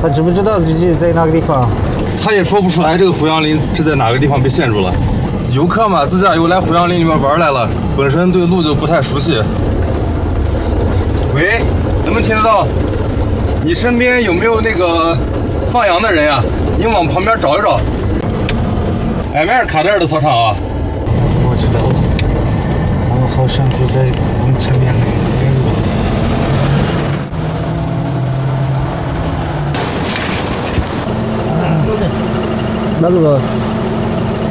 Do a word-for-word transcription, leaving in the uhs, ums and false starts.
他知不知道自己在哪个地方？ 他也说不出来这个胡杨林是在哪个地方被陷住了。游客嘛，自驾游来胡杨林里面玩来了，本身对路就不太熟悉。喂，能不能听得到？你身边有没有那个放羊的人呀？你往旁边找一找。哎，迈尔卡德尔的操场啊。 我知道了，他们好像就在我们前面那边。那个。